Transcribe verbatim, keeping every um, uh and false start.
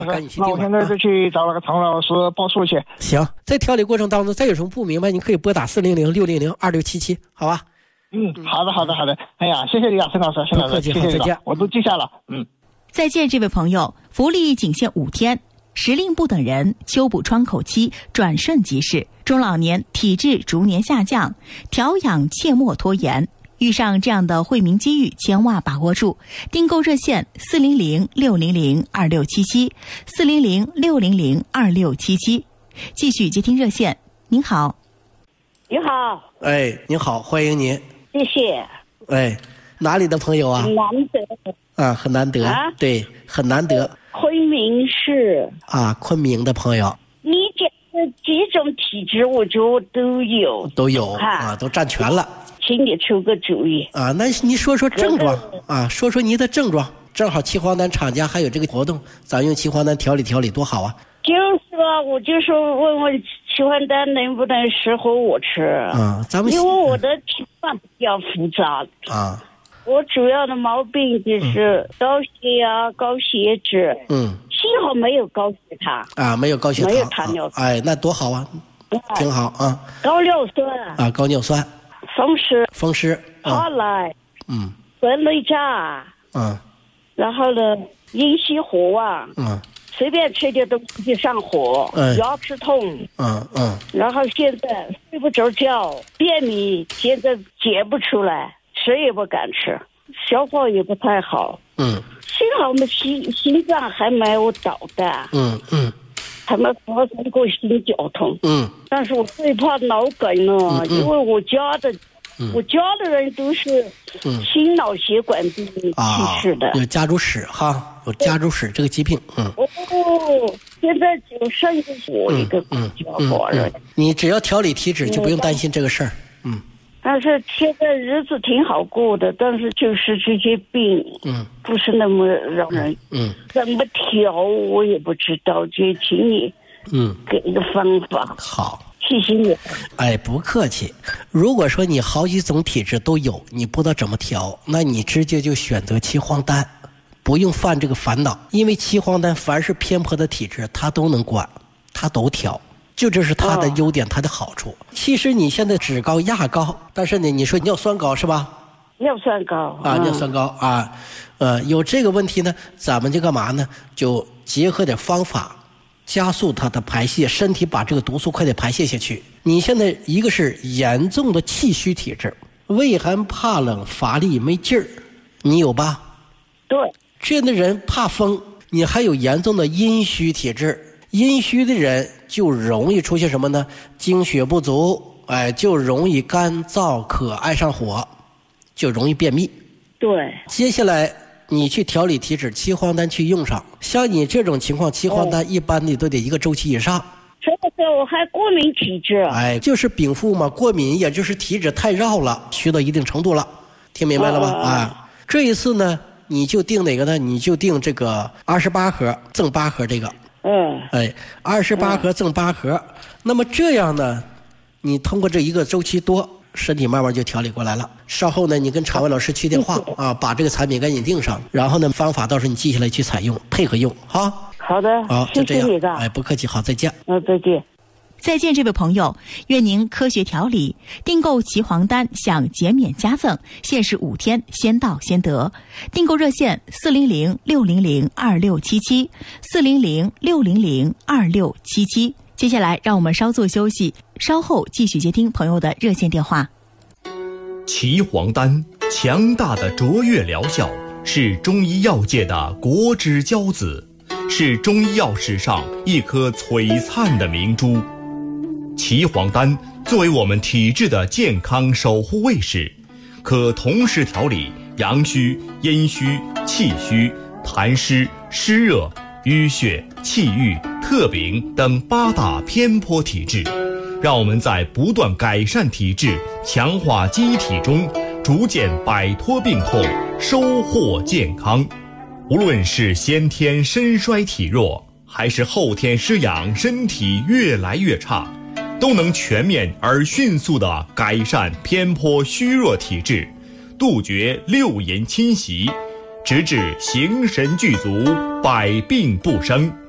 赶紧去订吧。 那我现在就去找那个唐老师报数去。 行，在调理过程当中再有什么不明白，你可以拨打四零零六零零二六七七，好吧？ 嗯，好的好的好的。哎呀，谢谢你啊，陈老师，陈老师，谢谢你了，我都记下了。嗯， 再见，这位朋友，福利仅限五天。时令不等人，秋补窗口期转瞬即逝，中老年体质逐年下降，调养切莫拖延。遇上这样的惠民机遇，千万把握住。订购热线四零零六零零二六七七，四零零六零零二六七七。继续接听热线，您好。 你好。 哎，您好，欢迎您。 谢谢。 哎，哪里的朋友啊？ 很难得。 啊，很难得。啊，对，很难得。 昆明市。 啊，昆明的朋友。 你讲的几种体质，我觉得都有。 都有啊，都占全了。 请你出个主意啊！那你说说症状啊，说说你的症状。正好七黄丹厂家还有这个活动，咱用七黄丹调理调理多好啊！ 就是啊，我就说问问七黄丹能不能适合我吃啊？咱们因为我的情况比较复杂啊， 我主要的毛病就是高血压、嗯、高血脂， 嗯， 幸好没有高血糖啊，没有高血糖， 没有糖尿病， 啊、哎，那多好啊，挺好啊。 高尿酸啊，高尿酸。 风湿， 风湿， 哈来， 嗯， 本内炸， 嗯， 然后呢，阴虚火旺， 嗯， 随便吃点东西就上火， 嗯， 牙齿痛， 嗯嗯， 然后现在睡不着觉，便秘，现在解不出来，吃也不敢吃，消化也不太好， 嗯， 幸好我们心心脏还没有捣蛋， 嗯嗯。 他们发生过心绞痛， 嗯， 但是我最怕脑梗了，嗯嗯、因为我家的、嗯，我家的人都是心脑血管病去世的， 啊、有家族史哈，有家族史这个疾病，嗯。 哦，现在就剩下我一个家伙人、嗯嗯嗯。 你只要调理体质，就不用担心这个事儿，嗯。 但是现在日子挺好过的，但是就是这些病，嗯，不是那么让人，嗯，怎么调我也不知道，就请你，嗯，给一个方法。 好， 谢谢你。 哎，不客气。如果说你好几种体质都有，你不知道怎么调，那你直接就选择七黄丹，不用犯这个烦恼，因为七黄丹凡是偏颇的体质，它都能管，它都调。就这是它的优点，它的好处。其实你现在脂高压高，但是呢，你说尿酸高是吧？ 尿酸高啊，尿酸高啊，呃，有这个问题呢，咱们就干嘛呢？就结合点方法，加速它的排泄，身体把这个毒素快点排泄下去。你现在一个是严重的气虚体质，畏寒怕冷、乏力没劲儿，你有吧？ 对。 这样的人怕风，你还有严重的阴虚体质。阴虚的人就容易出现什么呢？精血不足，哎，就容易干燥渴，爱上火，就容易便秘。 对。 接下来你去调理体质，七黄丹去用上。像你这种情况，七黄丹一般你都得一个周期以上。 这个我还过敏体质。 哎，就是禀赋嘛，过敏也就是体质太绕了，虚到一定程度了，听明白了吗？啊、哎，这一次呢，你就定哪个呢？你就定这个二十八盒赠八盒这个。 嗯， 哎，二十八盒赠八盒、嗯，那么这样呢，你通过这一个周期多，身体慢慢就调理过来了。稍后呢，你跟常伟老师去电话啊，把这个产品赶紧定上，然后呢，方法到时候你记下来去采用，配合用，哈。 好的， 好，就这样。 谢谢你的， 哎，不客气，好，再见。 嗯，再见。 再见，这位朋友，愿您科学调理，订购齐黄丹享减免加赠，限时五天，先到先得。订购热线四零零六零零二六七七，四零零六零零二六七七。接下来让我们稍作休息，稍后继续接听朋友的热线电话。 齐黄丹强大的卓越疗效，是中医药界的国之骄子，是中医药史上一颗璀璨的明珠。齐黄丹作为我们体质的健康守护卫士，可同时调理阳虚、阴虚、气虚、痰湿、湿热、淤血、气郁、特禀等八大偏颇体质，让我们在不断改善体质、强化机体中，逐渐摆脱病痛，收获健康。无论是先天身衰体弱，还是后天失养，身体越来越差，都能全面而迅速地改善偏颇虚弱体质，杜绝六淫侵袭，直至形神俱足，百病不生。